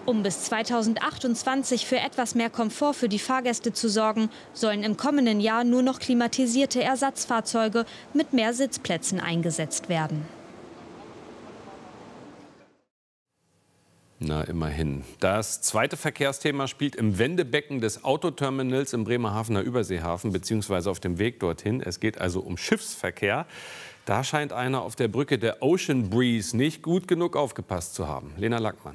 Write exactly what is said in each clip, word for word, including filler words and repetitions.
Um bis zweitausendachtundzwanzig für etwas mehr Komfort für die Fahrgäste zu sorgen, sollen im kommenden Jahr nur noch klimatisierte Ersatzfahrzeuge mit mehr Sitzplätzen eingesetzt werden. Na, immerhin. Das zweite Verkehrsthema spielt im Wendebecken des Autoterminals im Bremerhavener Überseehafen bzw. auf dem Weg dorthin. Es geht also um Schiffsverkehr. Da scheint einer auf der Brücke der Ocean Breeze nicht gut genug aufgepasst zu haben. Lena Lackmann.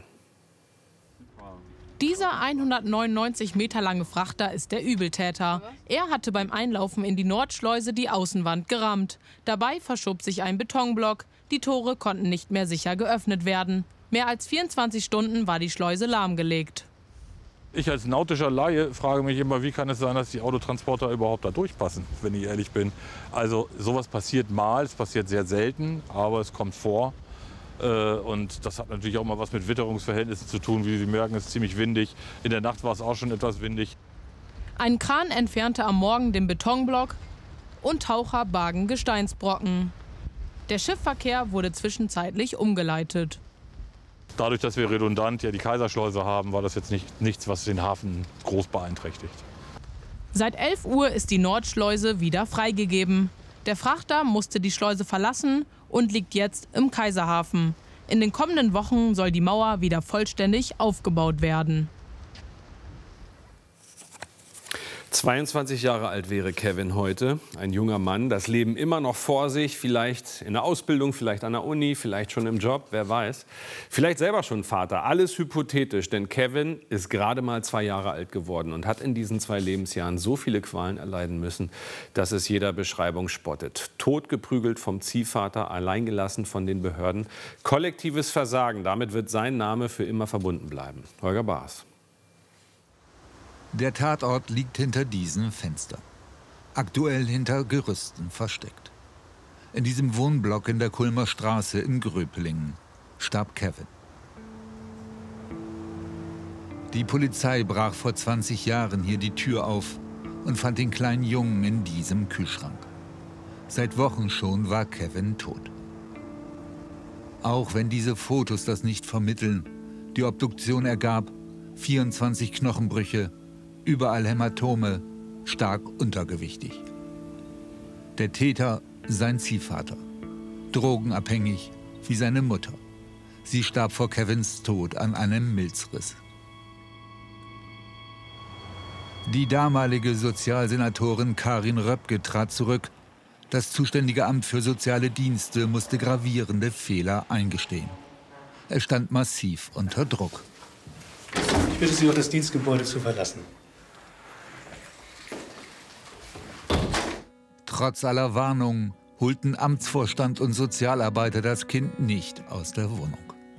Dieser hundertneunundneunzig Meter lange Frachter ist der Übeltäter. Er hatte beim Einlaufen in die Nordschleuse die Außenwand gerammt. Dabei verschob sich ein Betonblock. Die Tore konnten nicht mehr sicher geöffnet werden. Mehr als vierundzwanzig Stunden war die Schleuse lahmgelegt. Ich als nautischer Laie frage mich immer, wie kann es sein, dass die Autotransporter überhaupt da durchpassen, wenn ich ehrlich bin. Also sowas passiert mal, es passiert sehr selten, aber es kommt vor. Und das hat natürlich auch mal was mit Witterungsverhältnissen zu tun. Wie Sie merken, es ist ziemlich windig. In der Nacht war es auch schon etwas windig. Ein Kran entfernte am Morgen den Betonblock und Taucher bargen Gesteinsbrocken. Der Schiffverkehr wurde zwischenzeitlich umgeleitet. Dadurch, dass wir redundant ja die Kaiserschleuse haben, war das jetzt nicht, nichts, was den Hafen groß beeinträchtigt. Seit elf Uhr ist die Nordschleuse wieder freigegeben. Der Frachter musste die Schleuse verlassen und liegt jetzt im Kaiserhafen. In den kommenden Wochen soll die Mauer wieder vollständig aufgebaut werden. zweiundzwanzig Jahre alt wäre Kevin heute, ein junger Mann, das Leben immer noch vor sich, vielleicht in der Ausbildung, vielleicht an der Uni, vielleicht schon im Job, wer weiß. Vielleicht selber schon Vater, alles hypothetisch, denn Kevin ist gerade mal zwei Jahre alt geworden und hat in diesen zwei Lebensjahren so viele Qualen erleiden müssen, dass es jeder Beschreibung spottet. Totgeprügelt vom Ziehvater, alleingelassen von den Behörden, kollektives Versagen, damit wird sein Name für immer verbunden bleiben. Holger Baas. Der Tatort liegt hinter diesem Fenster, aktuell hinter Gerüsten versteckt. In diesem Wohnblock in der Kulmer Straße in Gröpelingen starb Kevin. Die Polizei brach vor zwanzig Jahren hier die Tür auf und fand den kleinen Jungen in diesem Kühlschrank. Seit Wochen schon war Kevin tot. Auch wenn diese Fotos das nicht vermitteln, die Obduktion ergab vierundzwanzig Knochenbrüche, überall Hämatome, stark untergewichtig. Der Täter, sein Ziehvater, drogenabhängig wie seine Mutter. Sie starb vor Kevins Tod an einem Milzriss. Die damalige Sozialsenatorin Karin Röpke trat zurück. Das zuständige Amt für soziale Dienste musste gravierende Fehler eingestehen. Es stand massiv unter Druck. Ich bitte Sie, auch das Dienstgebäude zu verlassen. Trotz aller Warnungen holten Amtsvorstand und Sozialarbeiter das Kind nicht aus der Wohnung.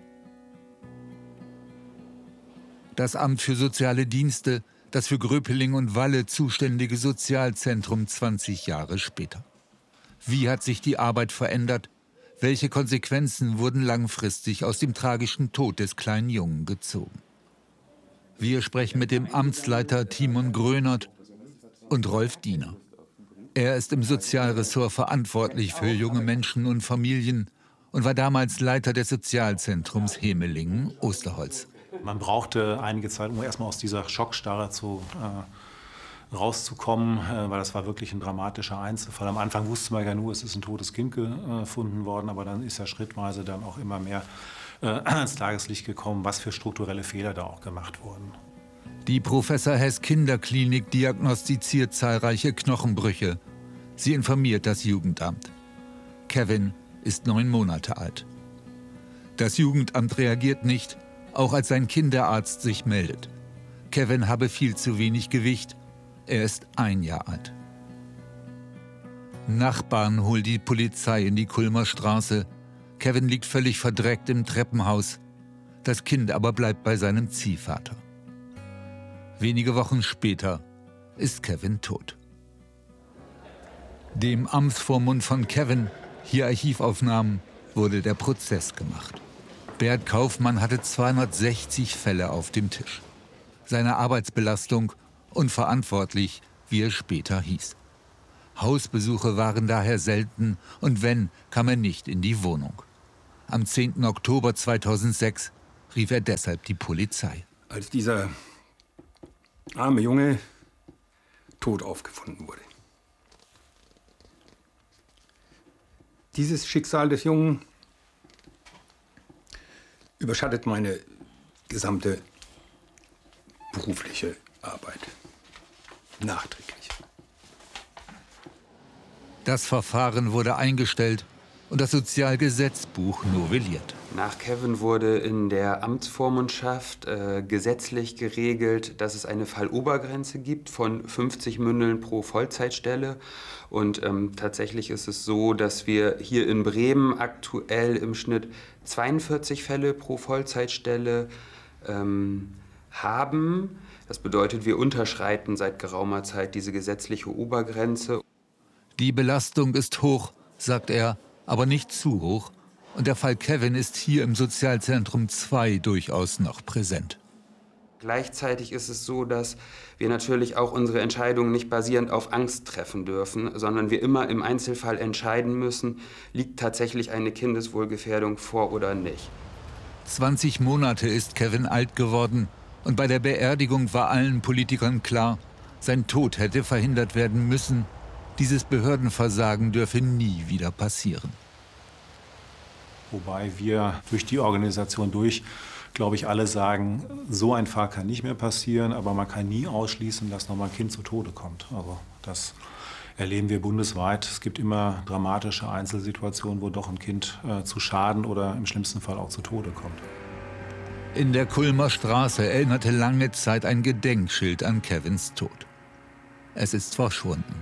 Das Amt für soziale Dienste, das für Gröpeling und Walle zuständige Sozialzentrum zwanzig Jahre später. Wie hat sich die Arbeit verändert? Welche Konsequenzen wurden langfristig aus dem tragischen Tod des kleinen Jungen gezogen? Wir sprechen mit dem Amtsleiter Timon Grönert und Rolf Diener. Er ist im Sozialressort verantwortlich für junge Menschen und Familien und war damals Leiter des Sozialzentrums Hemelingen-Osterholz. Man brauchte einige Zeit, um erstmal aus dieser Schockstarre zu, äh, rauszukommen, äh, weil das war wirklich ein dramatischer Einzelfall. Am Anfang wusste man ja nur, es ist ein totes Kind gefunden worden, aber dann ist ja schrittweise dann auch immer mehr äh, ans Tageslicht gekommen, was für strukturelle Fehler da auch gemacht wurden. Die Professor Hess Kinderklinik diagnostiziert zahlreiche Knochenbrüche. Sie informiert das Jugendamt. Kevin ist neun Monate alt. Das Jugendamt reagiert nicht, auch als sein Kinderarzt sich meldet. Kevin habe viel zu wenig Gewicht. Er ist ein Jahr alt. Nachbarn holen die Polizei in die Kulmer Straße. Kevin liegt völlig verdreckt im Treppenhaus. Das Kind aber bleibt bei seinem Ziehvater. Wenige Wochen später ist Kevin tot. Dem Amtsvormund von Kevin, hier Archivaufnahmen, wurde der Prozess gemacht. Bert Kaufmann hatte zweihundertsechzig Fälle auf dem Tisch. Seine Arbeitsbelastung unverantwortlich, wie er später hieß. Hausbesuche waren daher selten und wenn, kam er nicht in die Wohnung. Am zehnten Oktober zweitausendsechs rief er deshalb die Polizei. Als dieser arme Junge tot aufgefunden wurde. Dieses Schicksal des Jungen überschattet meine gesamte berufliche Arbeit. Nachträglich. Das Verfahren wurde eingestellt und das Sozialgesetzbuch novelliert. Nach Kevin wurde in der Amtsvormundschaft äh, gesetzlich geregelt, dass es eine Fallobergrenze gibt von fünfzig Mündeln pro Vollzeitstelle. Und ähm, tatsächlich ist es so, dass wir hier in Bremen aktuell im Schnitt zweiundvierzig Fälle pro Vollzeitstelle ähm, haben. Das bedeutet, wir unterschreiten seit geraumer Zeit diese gesetzliche Obergrenze. Die Belastung ist hoch, sagt er, aber nicht zu hoch. Und der Fall Kevin ist hier im Sozialzentrum zwei durchaus noch präsent. Gleichzeitig ist es so, dass wir natürlich auch unsere Entscheidungen nicht basierend auf Angst treffen dürfen, sondern wir immer im Einzelfall entscheiden müssen, liegt tatsächlich eine Kindeswohlgefährdung vor oder nicht. zwanzig Monate ist Kevin alt geworden und bei der Beerdigung war allen Politikern klar, sein Tod hätte verhindert werden müssen. Dieses Behördenversagen dürfe nie wieder passieren. Wobei wir durch die Organisation durch, glaube ich, alle sagen, so ein Fall kann nicht mehr passieren, aber man kann nie ausschließen, dass noch mal ein Kind zu Tode kommt. Also das erleben wir bundesweit. Es gibt immer dramatische Einzelsituationen, wo doch ein Kind äh, zu Schaden oder im schlimmsten Fall auch zu Tode kommt. In der Kulmer Straße erinnerte lange Zeit ein Gedenkschild an Kevins Tod. Es ist verschwunden.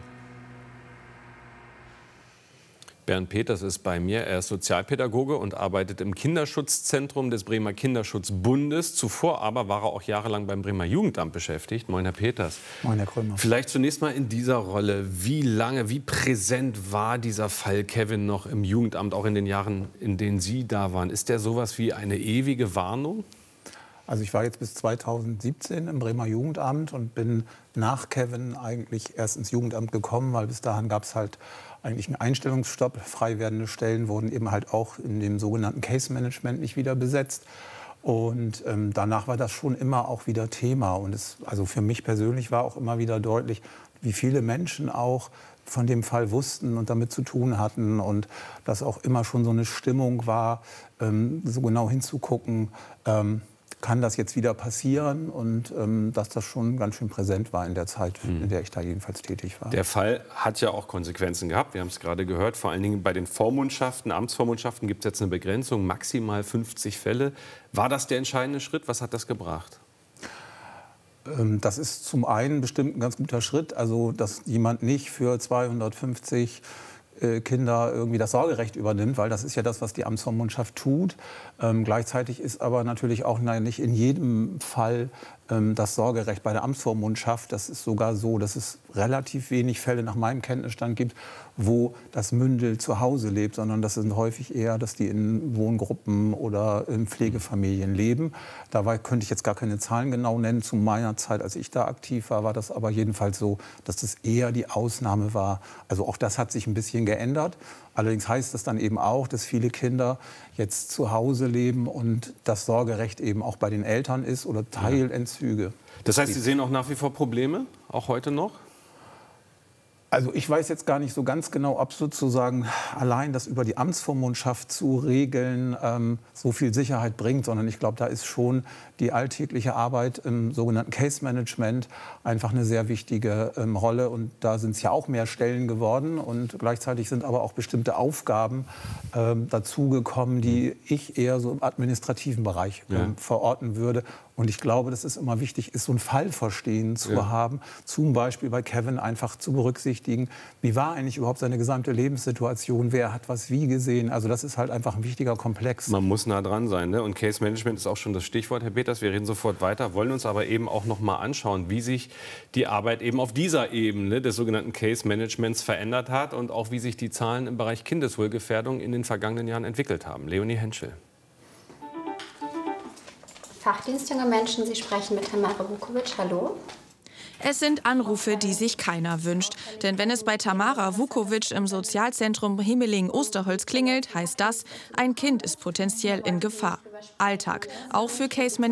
Bernd Peters ist bei mir. Er ist Sozialpädagoge und arbeitet im Kinderschutzzentrum des Bremer Kinderschutzbundes. Zuvor aber war er auch jahrelang beim Bremer Jugendamt beschäftigt. Moin, Herr Peters. Moin, Herr Krömer. Vielleicht zunächst mal in dieser Rolle. Wie lange, wie präsent war dieser Fall Kevin noch im Jugendamt, auch in den Jahren, in denen Sie da waren? Ist der sowas wie eine ewige Warnung? Also ich war jetzt bis zweitausendsiebzehn im Bremer Jugendamt und bin nach Kevin eigentlich erst ins Jugendamt gekommen, weil bis dahin gab es halt eigentlich einen Einstellungsstopp. Frei werdende Stellen wurden eben halt auch in dem sogenannten Case Management nicht wieder besetzt. Und ähm, danach war das schon immer auch wieder Thema. Und es, also für mich persönlich war auch immer wieder deutlich, wie viele Menschen auch von dem Fall wussten und damit zu tun hatten. Und dass auch immer schon so eine Stimmung war, ähm, so genau hinzugucken, ähm, kann das jetzt wieder passieren, und ähm, dass das schon ganz schön präsent war in der Zeit, in der ich da jedenfalls tätig war. Der Fall hat ja auch Konsequenzen gehabt. Wir haben es gerade gehört. Vor allen Dingen bei den Vormundschaften, Amtsvormundschaften gibt es jetzt eine Begrenzung, maximal fünfzig Fälle. War das der entscheidende Schritt? Was hat das gebracht? Ähm, das ist zum einen bestimmt ein ganz guter Schritt. Also, dass jemand nicht für zweihundertfünfzig Kinder irgendwie das Sorgerecht übernimmt, weil das ist ja das, was die Amtsvormundschaft tut. Ähm, gleichzeitig ist aber natürlich auch nein, nicht in jedem Fall ähm, das Sorgerecht bei der Amtsvormundschaft. Das ist sogar so, dass es relativ wenig Fälle nach meinem Kenntnisstand gibt, wo das Mündel zu Hause lebt, sondern das sind häufig eher, dass die in Wohngruppen oder in Pflegefamilien leben. Dabei könnte ich jetzt gar keine Zahlen genau nennen. Zu meiner Zeit, als ich da aktiv war, war das aber jedenfalls so, dass das eher die Ausnahme war. Also auch das hat sich ein bisschen geändert. Allerdings heißt das dann eben auch, dass viele Kinder jetzt zu Hause leben und das Sorgerecht eben auch bei den Eltern ist oder Teilentzüge. Das heißt, Sie sehen auch nach wie vor Probleme, auch heute noch? Also ich weiß jetzt gar nicht so ganz genau, ob sozusagen allein das über die Amtsvormundschaft zu regeln ähm, so viel Sicherheit bringt, sondern ich glaube, da ist schon die alltägliche Arbeit im sogenannten Case Management einfach eine sehr wichtige ähm, Rolle. Und da sind es ja auch mehr Stellen geworden, und gleichzeitig sind aber auch bestimmte Aufgaben ähm, dazugekommen, die ich eher so im administrativen Bereich ähm, ja. verorten würde. Und ich glaube, dass es immer wichtig ist, so ein Fallverstehen zu ja. haben. Zum Beispiel bei Kevin einfach zu berücksichtigen, wie war eigentlich überhaupt seine gesamte Lebenssituation, wer hat was wie gesehen. Also das ist halt einfach ein wichtiger Komplex. Man muss nah dran sein, ne? Und Case Management ist auch schon das Stichwort, Herr Peters. Wir reden sofort weiter, wollen uns aber eben auch noch mal anschauen, wie sich die Arbeit eben auf dieser Ebene des sogenannten Case Managements verändert hat und auch wie sich die Zahlen im Bereich Kindeswohlgefährdung in den vergangenen Jahren entwickelt haben. Leonie Henschel. Fachdienst junge Menschen, Sie sprechen mit Herrn Mare Vukovic. Hallo. Es sind Anrufe, die sich keiner wünscht. Denn wenn es bei Tamara Vukovic im Sozialzentrum Himmeling-Osterholz klingelt, heißt das, ein Kind ist potenziell in Gefahr. Alltag, auch für Case Manager